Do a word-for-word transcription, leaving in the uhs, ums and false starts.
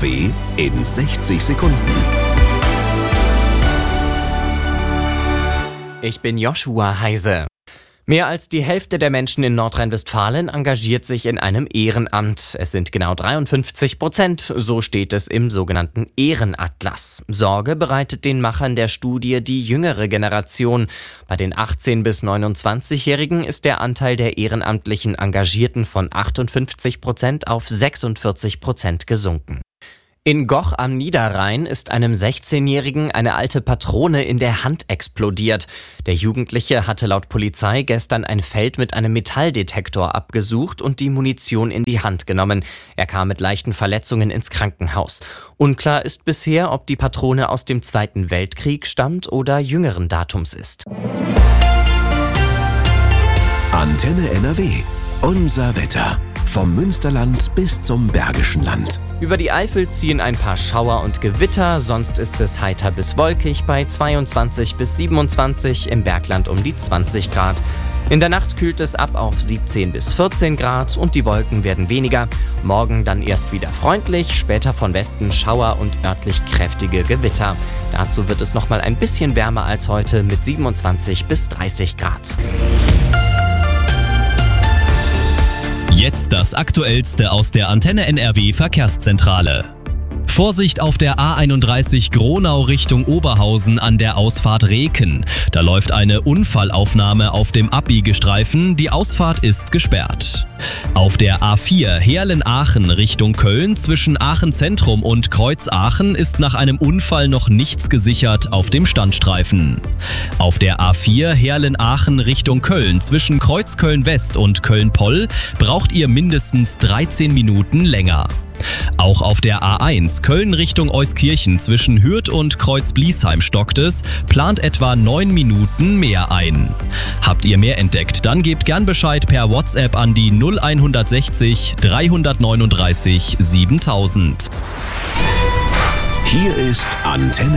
W in sechzig Sekunden. Ich bin Joshua Heise. Mehr als die Hälfte der Menschen in Nordrhein-Westfalen engagiert sich in einem Ehrenamt. Es sind genau dreiundfünfzig Prozent, so steht es im sogenannten Ehrenatlas. Sorge bereitet den Machern der Studie die jüngere Generation. Bei den achtzehn- bis neunundzwanzigjährigen ist der Anteil der ehrenamtlichen Engagierten von achtundfünfzig Prozent auf sechsundvierzig Prozent gesunken. In Goch am Niederrhein ist einem sechzehnjährigen eine alte Patrone in der Hand explodiert. Der Jugendliche hatte laut Polizei gestern ein Feld mit einem Metalldetektor abgesucht und die Munition in die Hand genommen. Er kam mit leichten Verletzungen ins Krankenhaus. Unklar ist bisher, ob die Patrone aus dem Zweiten Weltkrieg stammt oder jüngeren Datums ist. Antenne N R W. Unser Wetter. Vom Münsterland bis zum Bergischen Land. Über die Eifel ziehen ein paar Schauer und Gewitter, sonst ist es heiter bis wolkig bei zweiundzwanzig bis siebenundzwanzig, im Bergland um die zwanzig Grad. In der Nacht kühlt es ab auf siebzehn bis vierzehn Grad und die Wolken werden weniger. Morgen dann erst wieder freundlich, später von Westen Schauer und örtlich kräftige Gewitter. Dazu wird es nochmal ein bisschen wärmer als heute mit siebenundzwanzig bis dreißig Grad. Jetzt das Aktuellste aus der Antenne N R W Verkehrszentrale. Vorsicht auf der A einunddreißig Gronau Richtung Oberhausen an der Ausfahrt Reken. Da läuft eine Unfallaufnahme auf dem Abbiegestreifen. Die Ausfahrt ist gesperrt. Auf der A vier Heerlen-Aachen Richtung Köln zwischen Aachen Zentrum und Kreuz Aachen ist nach einem Unfall noch nichts gesichert auf dem Standstreifen. Auf der A vier Heerlen-Aachen Richtung Köln zwischen Kreuz Köln-West und Köln-Poll braucht ihr mindestens dreizehn Minuten länger. Auch auf der A eins Köln Richtung Euskirchen zwischen Hürth und Kreuz-Bliesheim stockt es, plant etwa neun Minuten mehr ein. Habt ihr mehr entdeckt, dann gebt gern Bescheid per WhatsApp an die null hundertsechzig dreihundertneununddreißig siebentausend. Hier ist Antenne